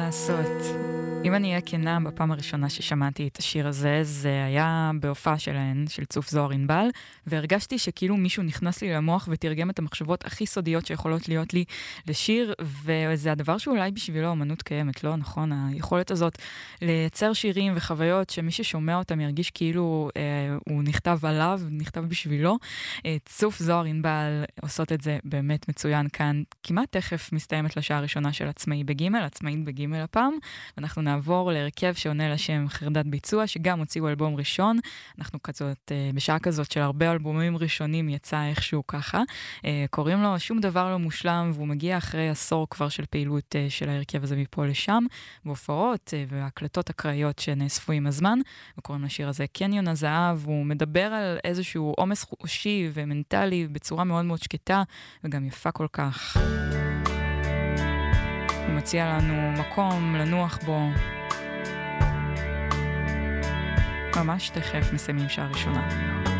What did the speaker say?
לעשות? אם אני אהיה כנה, בפעם הראשונה ששמעתי את השיר הזה, זה היה בהופעה שלהן, של צוף זוהר ענבל, והרגשתי שכאילו מישהו נכנס לי למוח ותרגם את המחשבות הכי סודיות שיכולות להיות לי לשיר, וזה הדבר שאולי בשבילו אמנות קיימת, לא? נכון? היכולת הזאת לייצר שירים וחוויות שמי ששומע אותם ירגיש כאילו הוא נכתב עליו, נכתב בשבילו. צוף זוהר ענבל עושות את זה באמת מצוין כאן. כמעט תכף מסתיימת לשעה הראשונה של עצמאי בגימל, עצמאית בגימל הפעם, ואנחנו נעבור להרכב שעונה לשם חרדת ביצוע, שגם הוציאו אלבום ראשון. אנחנו כזאת, בשעה כזאת של הרבה אלבומים ראשונים יצא איכשהו ככה. קוראים לו שום דבר לא מושלם, והוא מגיע אחרי עשור כבר של פעילות של ההרכב הזה מפה לשם, בהופעות והקלטות הקראיות שנאספו עם הזמן, וקוראים לשיר הזה קניון הזהב. הוא מדבר על איזשהו עומס חושי ומנטלי בצורה מאוד מאוד שקטה, וגם יפה כל כך. הוא מציע לנו מקום לנוח בו. ממש תכף מסיימים שעה ראשונה.